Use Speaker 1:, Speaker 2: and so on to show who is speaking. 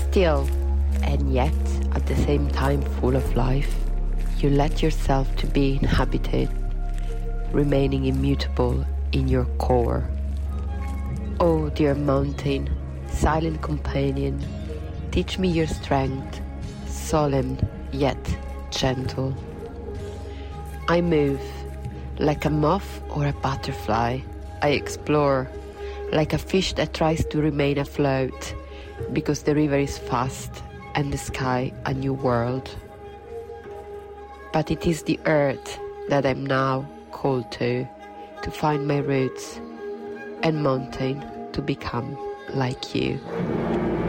Speaker 1: Still, and yet at the same time full of life, you let yourself to be inhabited, remaining immutable in your core. Oh, dear mountain, silent companion, teach me your strength, solemn yet gentle. I move like a moth or a butterfly. I explore like a fish that tries to remain afloat because the river is fast and the sky a new world. But it is the earth that I'm now called to find my roots, and mountain to become like you.